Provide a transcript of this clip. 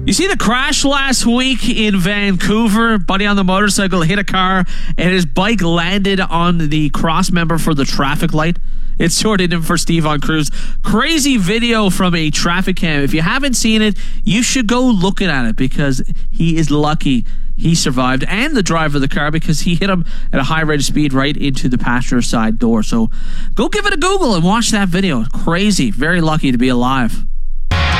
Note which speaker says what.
Speaker 1: You see the crash last week in Vancouver? Buddy on the motorcycle hit a car and his bike landed on the cross member for the traffic light. It sorted him for Steve on Cruise. Crazy video from a traffic cam. If you haven't seen it, you should go looking at it because he is lucky he survived, and the driver of the car, because he hit him at a high rate of speed right into the passenger side door. So go give it a Google and watch that video. Crazy. Very lucky to be alive.